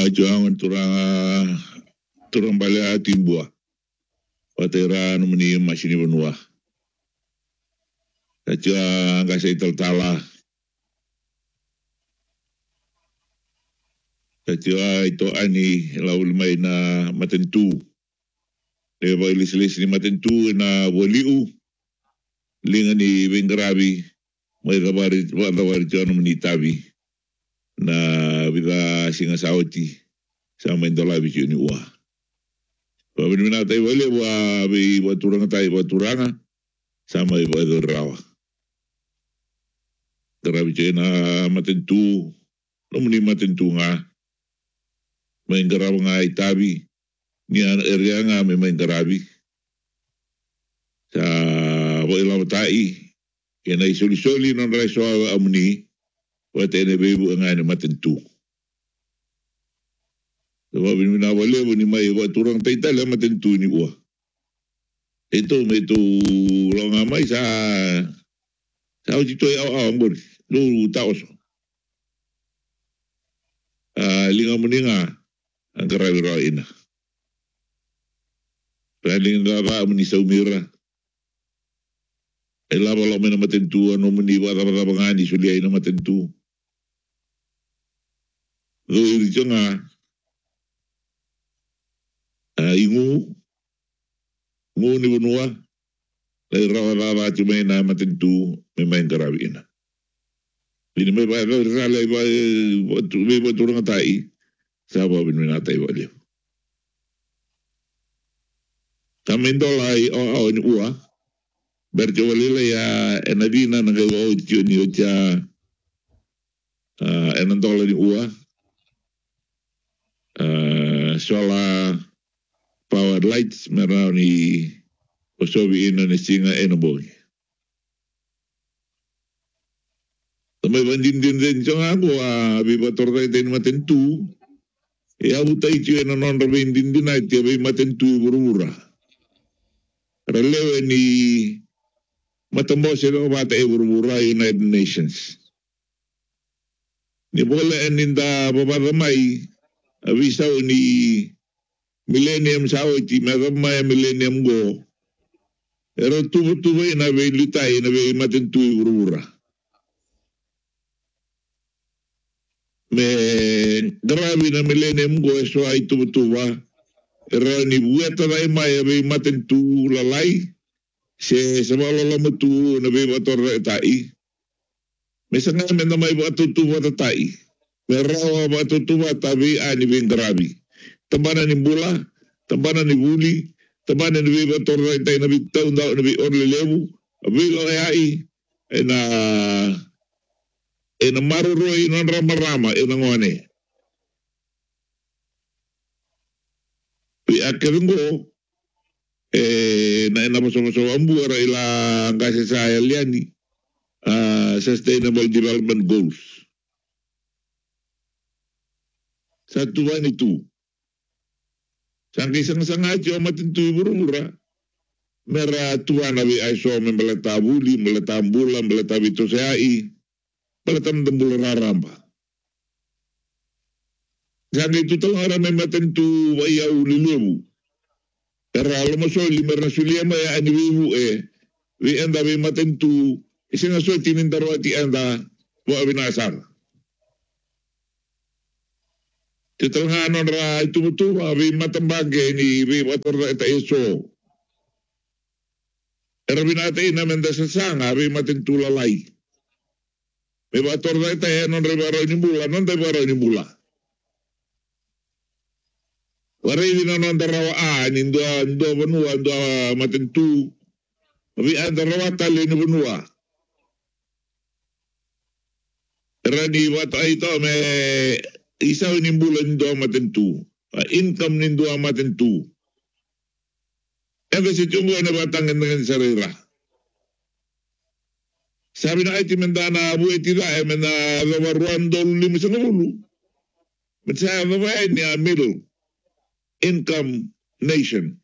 Joangan turang bala timbua. Watera numani masini benua. Kacua ngasih tala. Kacua itu ani laul mai na matentu. Leba ilis-ilis ni matentu na waliu. Linga ni Bengarabi. Mai kabari Jono menitabi. Na bila singa sauti sama indola bisu ni uah. Bapak ni tayo wale wa turanga sama iba do rawa. Terabi na matentu no muni matentu nga main garawa nga itabi ni area nga main garabi sa wa ilaw tai kena isoli non reso amuni wate ne bebu nga ni matentu. Sebab ini wale ni mai wa turang taita la matentu ni uah. Itu lo ngamai sa uji toy au ambur lu taos. Linga muninga angkara wira ina. Paling ngara muni saumira. Ela balo mena matentu ano muni wa ngani sulia ina matentu. Lo iri jonga ingu ni benua lai rawa cuma na matentu memang karabi ina. Ini mai ba rala ba turang tai saba bin tai wali. Kamen dolai o ni ua berjawalila ya enadina na gawa o ni oja enandola ni ua solar power lights merani osobi ina ni singa enoboy. Tamay bandin din siya nga ako, bibator tayo tayo matentu. Ako tayo siya na non-rabin din ay tiya matentu burura. Ralewe ni matambo sila kumata burura United Nations. Ni bola ninda babaramay, abisaw ni Millennium Saudi, maramay Millennium Go. Pero tubo-tubo na lutay na matentu burura. Me grabe na Millennium Go so ay tubo-tuba. Pero ni buweta na imay abay matentu lalay. Se sabalo lamatu na bay bator na itai. May sangamin na may batutuba na tai. Pero batutuba tabi ani bay grabe. Tabanan ni bula, tabanan ni buli, tabanan ni bator na itai na bitaw na bay orlelebu. Abay lo ay na maruroy ng rama-rama ngone. Akhirnya na masama-sama ang buwara ilang kasi sa ayaliani Sustainable Development Goals. Sa tuwan itu, sa isang ajo matintuy burura, mera tuwan na ay so memalatabuli, malatambulan, malatabito sa ai, malatam dambula raramba. Sa itu talang aramay matintu ayaw lilimu. Pero alam mo so, limar na suliya maya aniwimu we anda may matintu, isinaso tinindaro at anda, wa binasar. Titalhanon ra tumutuwa vi matambage ni vi wator ita iso. Pero binatay naman da sa sanga vi matintulalay. Vi wator ita non rebaro ni bula non rebaro ni bula. Waray na non darawa nindo benua ando matintu. Vi andarawa tali ni benua. Rani wato ito me isaw nimbula nindo matentu, income nindo matentu. Kasi chungo na batangan dengan sarira. Sabi na iti mendana buhay tira, mena lawaruan dolu lima sa ngulu. Matsaya babae niya middle income nation.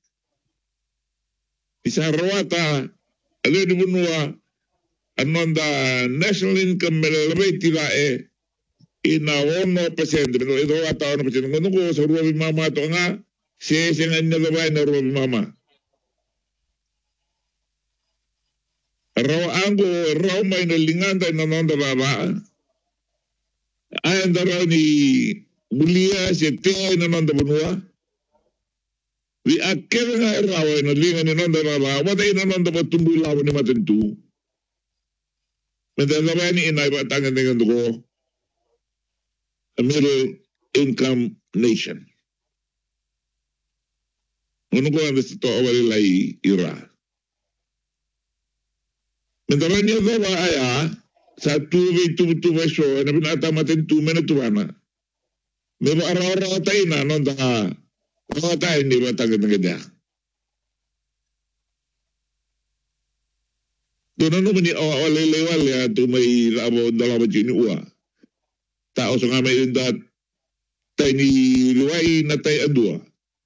Isa rawata, alo ni bunua, anon da national income melalabay tira 1% ito ataw na pasyente ngono ko sa ruwa mama to nga siya nga nagabay na ruwa mama raw ango raw may nalingan tayo na nonda baba ayan raw ni bulia siya tingay na nonda bunwa wi akel nga raw ay nalingan ni nonda baba watay na nonda batumbu lawan ni matentu medalabay ni inay batangan dengan ko a middle income nation. Ngono ko ang to awali lai ira. Mentara niya ba aya sa tuwi so na binata matin 2 minutes wana. Me ba ara tay na non da. Ko tay ni ba tagad ngada. Doon no ni awali lewal ya tu may labo dalawa jini uwa. Tao sa nga may indat tayo ni luway na tayo adua.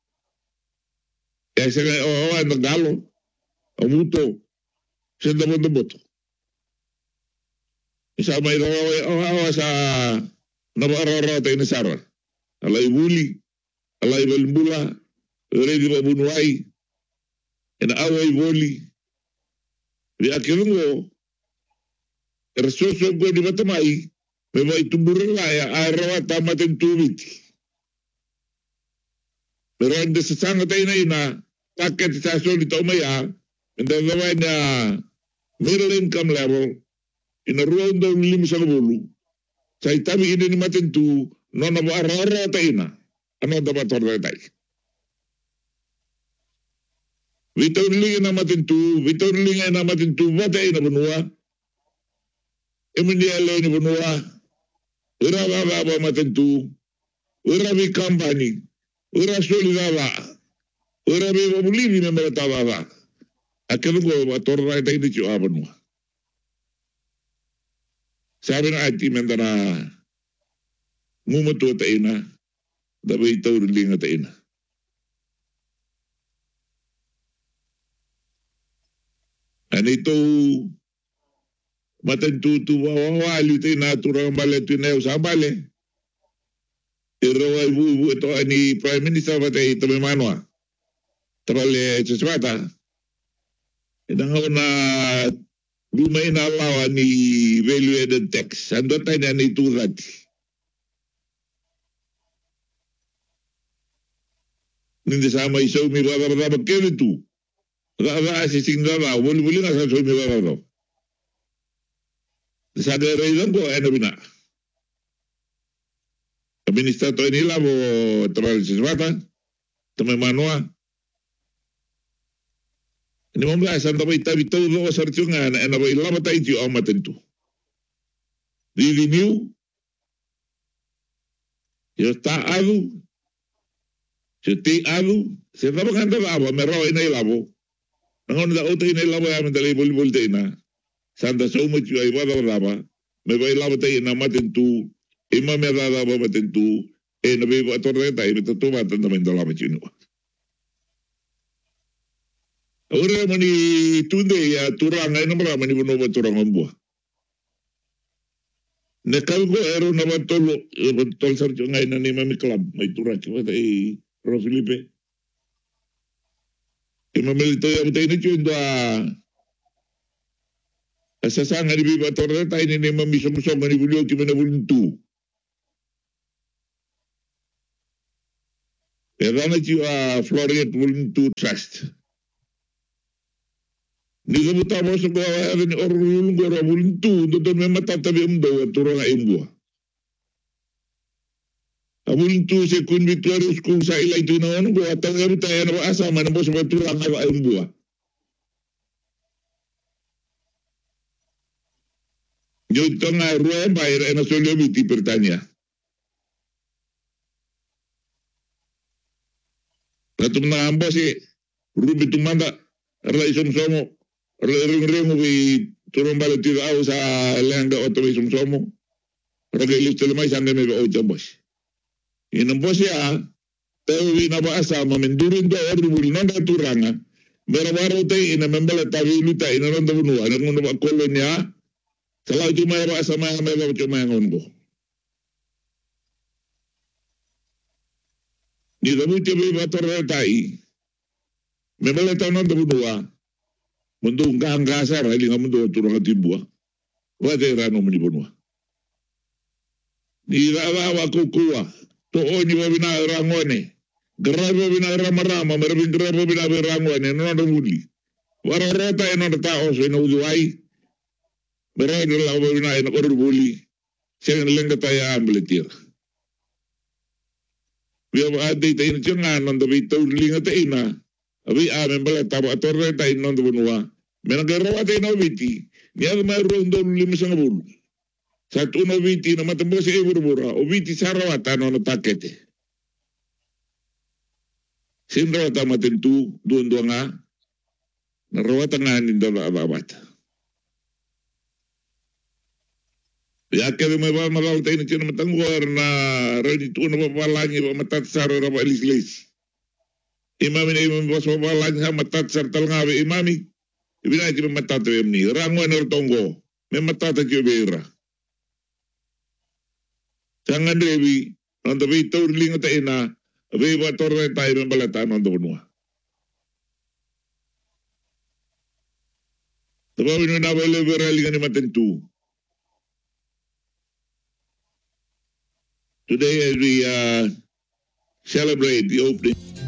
Kaya siya nga nagdalo, amuto, siya damot-damot. Isa may awa sa nabarara tayo na Sara. Alay buli, alay balimbula, ready ba bunway, inaaway boli. Di akirong ko, erasuso ko di matamay, may mga ituburin ya araw at tamatin tubig. Pero hindi sa sanga tayo na ina, takit sa solid o maya, and then gawin na middle income level, inaruan daw lim sa kabulu, sa itami ini ni matintu, no na mo araw tayo na, ano dapat order tayo? Vitorin na matintu, batay na bunua, eminiyalo ni bunua, ura baba matentu, ura bi company, ura solidaba, ura bi babulini na marataba. Akin ko matorra tayo dito aban mo. Sabi na ati mendana, mumuto tayo na, dabay tayo rin tayo na. Ano ito, matentutu wawali tayo naturang bale tunayo sa bale. Pero ay bubu ito ni Prime Minister patay ito may manwa. Trale saswata. Inangaw na lumay na alawa ni value added tax. Ando tayo na niturat. Hindi sama isaw mi rarabag kayo ito. Rara asising rara. Wali-wali nga sa isaw mi rarabag. Sa gaya ko, ano bina? Minister to nila mo travel sa Sabata, tamay manwa. Ini mo mga saan tapay tabi tao do sa rito nga na ba ilama tayo ito ang matinto. Revenue, yung taalo, yung tialo, siya tapang handa na aba, meron ina ilabo. Nangon na auto ina ilabo yaman dalay bol-bol tayo na. Sanda sa umot yung ay wala-wala, may ba ilabo tayo na matinto, ima merada ba matentu nabi ba torre tayo matutuwa tanda may dalawa chino ora mani tunde ya turang ay namara mani bono ba turang ambo nekal ko ero na batolo tol sar ngay na ni mami club may tura ki ba tay Ro Felipe mamilito ya tayo ni chundo asasanga ni biba torre tayo ni mami sumusong ni bulyo ki manabuluntu. Pero na siya Florida Volunteer Trust. Hindi ka mo tapos sa gawa ni Orulong Gora Volunteer, doon may matatabi ang daw at turang ang buwa. Ang Volunteer sa Convictory School sa ilay ito na ano buwa, tanggap tayo na asama na po sa turang ang buwa. Yung ito nga, Ruan Bayer, na Soliomiti, Pertanya. Natum na amba si Ruby Tumanda, Ray Somsomo, Ring turong balik tiro ako sa Langa Otomay Somsomo, Ragay Listo Lamay, saan may ba boss. Inang boss ya, tayo winabaasa, mamindurin daw, oribuli nang naturanga, merawaraw tayo, inamembala tayo luta, inaranda bunuwa, nagmuna ba kolon niya, salaw ito may baasa, may babat yung mga ngon ko. Ni tamu te be bator tai. Me maleta non tamu dua. Mundo nganga sara ili ngamundo turang tibua. Wate rano muni bonua. Ni rawa kukua. To oni wabina rangone. Gerabo bina rama-rama. Merabin gerabo bina rangone. Nono muli. Warorota eno tao so eno uduai. Berada la wabina eno orubuli. Siang lenga taya ambeletir. Biar ada ina jangan nonton itu linga ina. Abi amen bala tabo atorre ta ina nonton benua. Menagarawa ta ina obiti. Niya mayroon doon 5 Satu obiti na matambos sa ibur-bura. Obiti sarawata no natakete. Sinrawata matentu doon nga. Narawata nga nindala ababata. Ya kaya may ba malaw tayo na siya matangwar na ranito na papalangi ba matatsar na ba ilis-ilis. Imami na imami ba sa papalangi ha matatsar talngawi imami. Ibinay siya matatawim ni. Rangwa na rutonggo. May matatay bera. Sangan revi. Nang tabi taurling tayo na. Abi ba torre tayo ng balatan ng doonwa. Tapos na liberal nga ni matentu. Today as we celebrate the opening